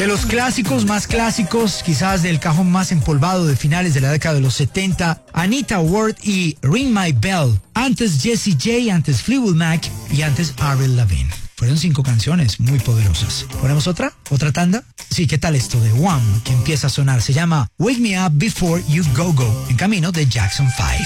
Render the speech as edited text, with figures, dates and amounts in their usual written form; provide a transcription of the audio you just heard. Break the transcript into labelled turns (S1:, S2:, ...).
S1: los clásicos más clásicos, quizás del cajón más empolvado de finales de la década de los 70, Anita Ward y Ring My Bell. Antes Jessie J, antes Fleetwood Mac y antes Avril Lavigne. Fueron 5 canciones muy poderosas. ¿Ponemos otra? ¿Otra tanda? Sí, ¿qué tal esto de Wham? Que empieza a sonar. Se llama Wake Me Up Before You Go Go, en camino de Jackson 5.